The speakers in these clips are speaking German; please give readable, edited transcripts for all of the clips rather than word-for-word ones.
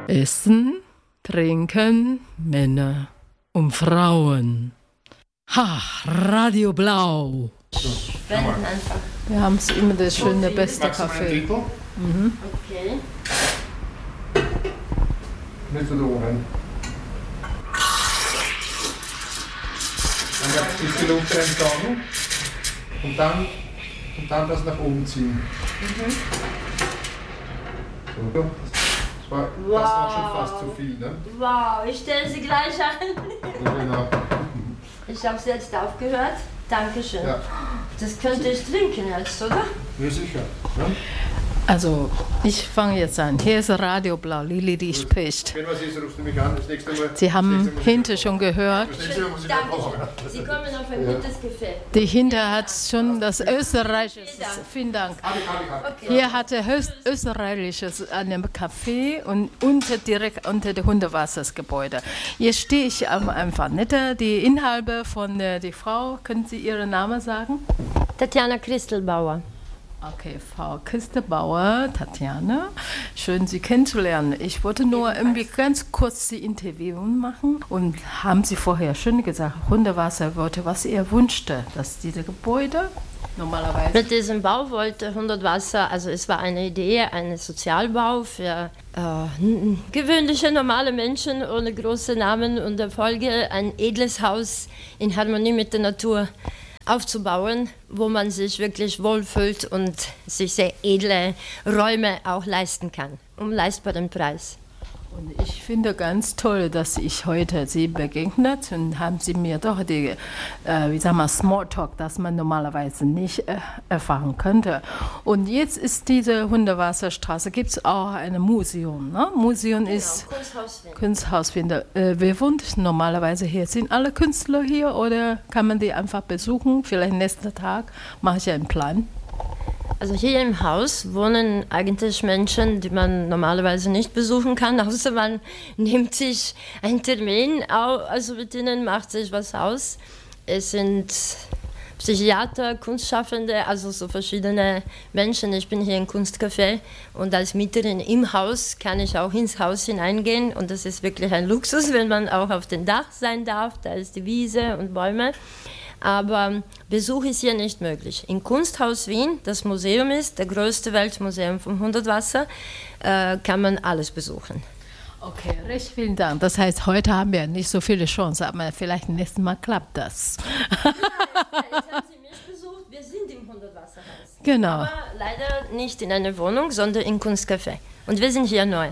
Essen, Trinken, Männer und Frauen. Ha, Radio Blau. Spenden einfach. Wir haben immer das schöne, beste Magst du mal einen Kaffee. Drittel? Okay. Nicht verdrungen. Dann ein bisschen Luft reintragen und dann das nach oben ziehen. So. Das war schon fast zu viel, ne? Wow, ich stelle sie gleich an. Ja, genau. Ich habe jetzt aufgehört. Dankeschön. Ja. Das könnte ich trinken jetzt, oder? Ja, sicher. Ja? Also, ich fange jetzt an. Hier ist Radio Blau, Lili, die spricht. Wenn was ist, rufst du mich an. Das nächste Mal. Sie haben hinter schon gehört. Das nächste Mal muss ich wieder kochen. Dankeschön. Sie kommen auf ein gutes Buffet. Die hinter hat schon das österreichische. Vielen Dank. Hier hatte österreichisches an dem Café und direkt unter dem Hundewassersgebäude. Jetzt stehe ich einfach nicht. Die Inhaber von die Frau, können Sie Ihren Namen sagen? Tatjana Christelbauer. Okay, Frau Christelbauer, Tatjana, schön Sie kennenzulernen. Ich wollte nur irgendwie ganz kurz die Interview machen und haben Sie vorher schön gesagt, Hundewasser wollte, was ihr wünschte, dass diese Gebäude normalerweise... Mit diesem Bau wollte Hundertwasser, also es war eine Idee, ein Sozialbau für gewöhnliche, normale Menschen ohne große Namen und Erfolge, ein edles Haus in Harmonie mit der Natur aufzubauen, wo man sich wirklich wohlfühlt und sich sehr edle Räume auch leisten kann, um leistbaren Preis. Und ich finde ganz toll, dass ich heute Sie begegnet und haben Sie mir doch die, Smalltalk, das man normalerweise nicht erfahren könnte. Und jetzt ist diese Hundewasserstraße, gibt es auch ein Museum. Ne? Museum Genau, ist Kunsthaus Wien. Wer wohnt normalerweise hier? Sind alle Künstler hier oder kann man die einfach besuchen? Vielleicht nächsten Tag mache ich einen Plan. Also hier im Haus wohnen eigentlich Menschen, die man normalerweise nicht besuchen kann, außer man nimmt sich einen Termin, also mit ihnen macht sich was aus. Es sind Psychiater, Kunstschaffende, also so verschiedene Menschen. Ich bin hier im Kunstcafé und als Mieterin im Haus kann ich auch ins Haus hineingehen und das ist wirklich ein Luxus, wenn man auch auf dem Dach sein darf, da ist die Wiese und Bäume. Aber Besuch ist hier nicht möglich. Im Kunsthaus Wien, das Museum ist, der größte Weltmuseum vom Hundertwasser, kann man alles besuchen. Okay, recht vielen Dank. Das heißt, heute haben wir nicht so viele Chancen, aber vielleicht nächstes Mal klappt das. Jetzt haben Sie mich besucht, wir sind im Hundertwasserhaus. Genau. Aber leider nicht in einer Wohnung, sondern im Kunstcafé. Und wir sind hier neu.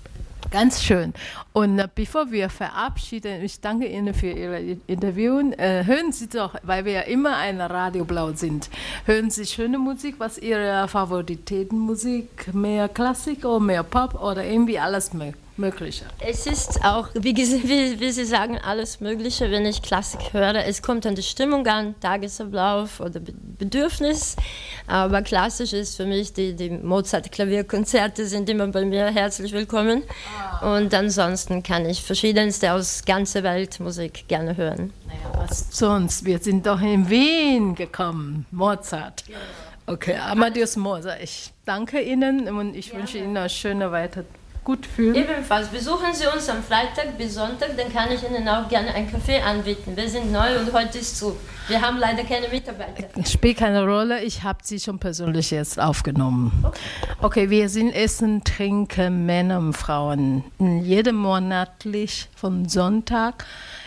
Ganz schön. Und bevor wir verabschieden, ich danke Ihnen für Ihr Interview. Hören Sie doch, weil wir ja immer ein Radio Blau sind, hören Sie schöne Musik, was Ihre Favoritätenmusik, mehr Klassik oder mehr Pop oder irgendwie alles Mögliche? Es ist auch, wie Sie sagen, alles Mögliche, wenn ich Klassik höre. Es kommt an die Stimmung an, Tagesablauf oder Bedürfnis. Aber klassisch ist für mich, die Mozart-Klavierkonzerte sind immer bei mir herzlich willkommen. Und ansonsten kann ich verschiedenste aus ganzer Welt Musik gerne hören. Naja, was sonst? Wir sind doch in Wien gekommen, Mozart. Okay, Amadeus Mozart. Ich danke Ihnen und ich wünsche Ihnen eine schöne Weiter. Gut fühlen. Ebenfalls besuchen Sie uns am Freitag bis Sonntag, dann kann ich Ihnen auch gerne einen Kaffee anbieten. Wir sind neu und heute ist zu. Wir haben leider keine Mitarbeiter. Spielt keine Rolle, ich habe Sie schon persönlich jetzt aufgenommen. Okay, wir sind Essen, Trinken, Männer und Frauen. Jeden monatlich von Sonntag,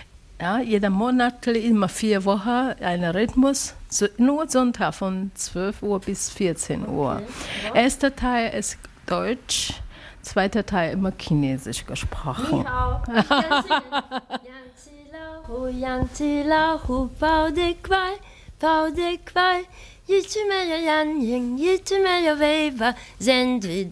jeder monatlich immer 4 Wochen, ein Rhythmus. Nur Sonntag von 12 Uhr bis 14 Uhr. Okay. Erster Teil ist Deutsch. Zweiter Teil immer Chinesisch gesprochen. Ni hao. Ich kann singen. Yang Zi Lao Hu Bao De Kwai, Yi Chi Me Yo Yan Ying, Yi Chi Me Yo Wei Ba, Zen Zhi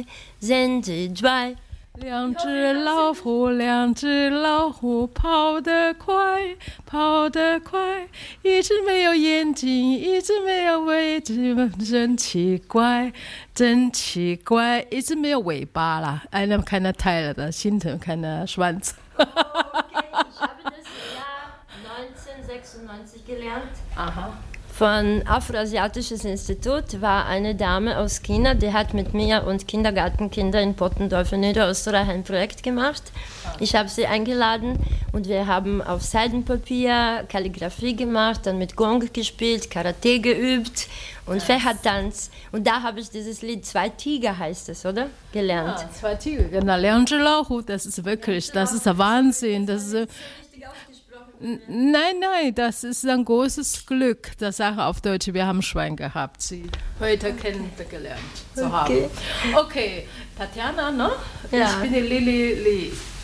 Zhuai. 两只老虎，两只老虎，跑得快，跑得快。一只没有眼睛，一只没有尾巴，真奇怪，真奇怪。一只没有尾巴啦，einer keine Teile, das hinten keine Schwanz. Okay, ich habe das im Jahr 1996 gelernt. Aha. von Afroasiatisches Institut war eine Dame aus China, die hat mit mir und Kindergartenkinder in Pottendorf in Niederösterreich ein Projekt gemacht. Ich habe sie eingeladen und wir haben auf Seidenpapier Kalligrafie gemacht, dann mit Gong gespielt, Karate geübt und Fächertanz. Und da habe ich dieses Lied Zwei Tiger heißt es, oder? Gelernt. Ja, 2 Tiger, genau. 2只老虎, das ist wirklich, das ist der Wahnsinn. Das ist, nein, das ist ein großes Glück, das Sache auf Deutsch. Wir haben Schwein gehabt, sie heute kennengelernt zu haben. Okay, Tatjana, ne? Ja. Ich bin die Lili Lee.